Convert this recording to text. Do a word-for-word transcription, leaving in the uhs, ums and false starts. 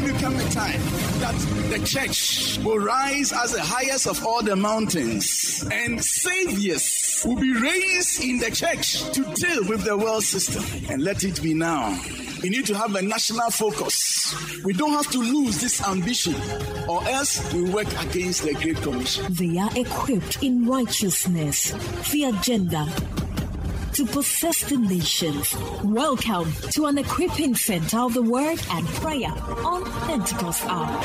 will come a time that the church will rise as the highest of all the mountains, and saviors will be raised in the church to deal with the world system. And let it be now. We need to have a national focus. We don't have to lose this ambition, or else we work against the Great Commission. They are equipped in righteousness, the agenda to possess the nations. Welcome to an equipping center of the word and prayer on Pentecost Hour.